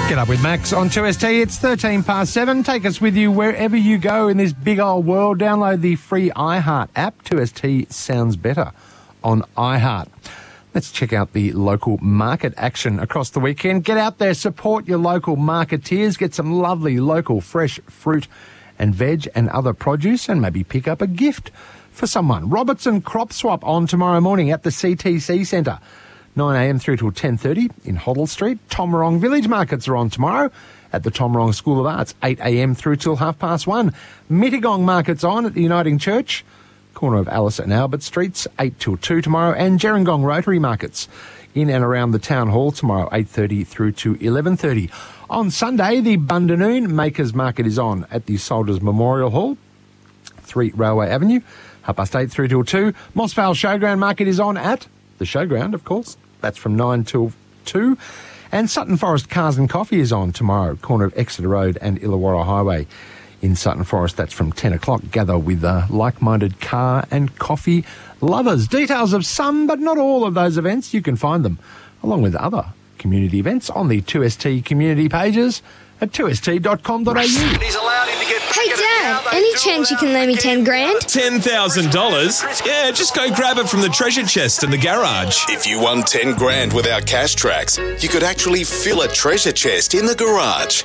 Get up with Max on 2ST. It's 7:13. Take us with you wherever you go in this big old world. Download the free iHeart app. 2ST sounds better on iHeart. Let's check out the local market action across the weekend. Get out there, support your local marketeers, get some lovely local fresh fruit and veg and other produce, and maybe pick up a gift for someone. Robertson Crop Swap on tomorrow morning at the CTC Centre. 9am through till 10:30 in Hoddle Street. Tomarong Village Markets are on tomorrow at the Tomarong School of Arts, 8am through till 1:30. Mittagong Market's on at the Uniting Church, corner of Alice and Albert Streets, 8 till 2 tomorrow. And Gerringong Rotary Markets in and around the Town Hall tomorrow, 8:30 through to 11:30. On Sunday, the Bundanoon Makers Market is on at the Soldiers Memorial Hall, 3 Railway Avenue, 8:30 through till 2. Moss Vale Showground Market is on at the Showground, of course. That's from 9 till 2. And Sutton Forest Cars and Coffee is on tomorrow, corner of Exeter Road and Illawarra Highway in Sutton Forest. That's from 10 o'clock. Gather with like-minded car and coffee lovers. Details of some, but not all of those events, you can find them, along with other community events, on the 2ST community pages at 2st.com.au. He's allowed him to get. Hey Dad, any chance you can lend me 10 grand? $10,000? Yeah, just go grab it from the treasure chest in the garage. If you won 10 grand with our cash tracks, you could actually fill a treasure chest in the garage.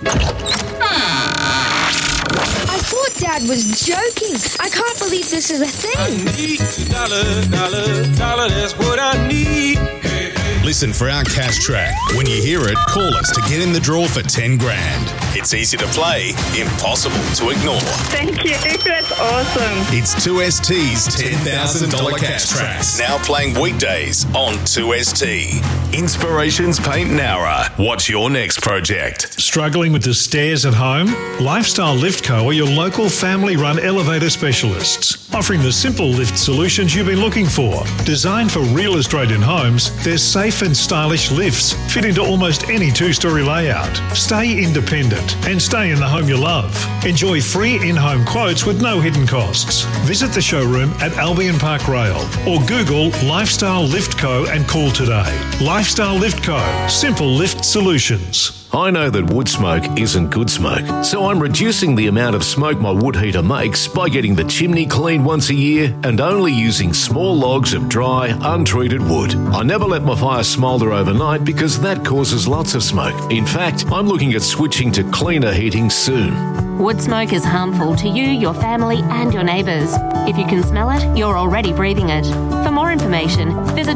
I thought Dad was joking. I can't believe this is a thing. I need $1, that's what I need. Listen for our cash track. When you hear it, call us to get in the draw for 10 grand. It's easy to play, impossible to ignore. Thank you. That's awesome. It's 2ST's $10,000 cash tracks. Now playing weekdays on 2ST. Inspirations Paint Nowra. What's your next project? Struggling with the stairs at home? Lifestyle Lift Co. are your local family-run elevator specialists, offering the simple lift solutions you've been looking for. Designed for real Australian homes, their safe and stylish lifts fit into almost any two-storey layout. Stay independent and stay in the home you love. Enjoy free in-home quotes with no hidden costs. Visit the showroom at Albion Park Rail or Google Lifestyle Lift Co. and call today. Lifestyle Lift Co. Simple lift solutions. I know that wood smoke isn't good smoke, so I'm reducing the amount of smoke my wood heater makes by getting the chimney cleaned once a year and only using small logs of dry, untreated wood. I never let my fire smoulder overnight because that causes lots of smoke. In fact, I'm looking at switching to cleaner heating soon. Wood smoke is harmful to you, your family and your neighbours. If you can smell it, you're already breathing it. For more information, visit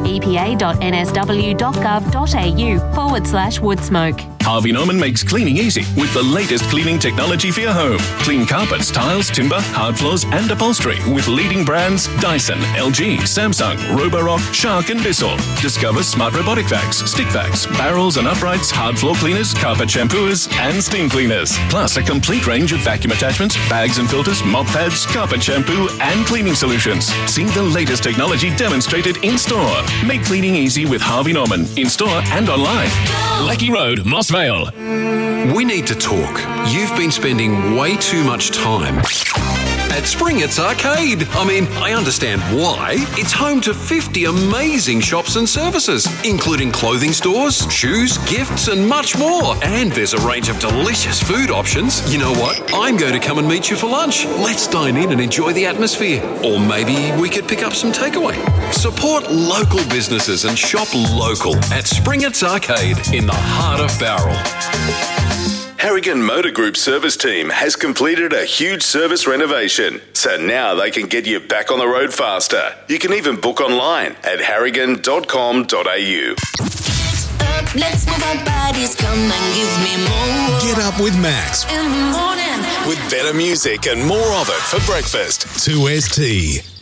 epa.nsw.gov.au/wood smoke. Harvey Norman makes cleaning easy with the latest cleaning technology for your home. Clean carpets, tiles, timber, hard floors and upholstery with leading brands Dyson, LG, Samsung, Roborock, Shark and Bissell. Discover smart robotic vacs, stick vacs, barrels and uprights, hard floor cleaners, carpet shampooers and steam cleaners. Plus a complete range of vacuum attachments, bags and filters, mop pads, carpet shampoo and cleaning solutions. See the latest technology demonstrated in store. Make cleaning easy with Harvey Norman in store and online. Lecky Road, Moss Vale. We need to talk. You've been spending way too much time at Springett's Arcade. I mean, I understand why. It's home to 50 amazing shops and services, including clothing stores, shoes, gifts, and much more. And there's a range of delicious food options. You know what? I'm going to come and meet you for lunch. Let's dine in and enjoy the atmosphere. Or maybe we could pick up some takeaway. Support local businesses and shop local at Springett's Arcade in the heart of Bowral. Harrigan Motor Group service team has completed a huge service renovation, so now they can get you back on the road faster. You can even book online at harrigan.com.au. Let's move our bodies, come and give me more. Get up with Max in the morning with better music and more of it for breakfast. 2ST.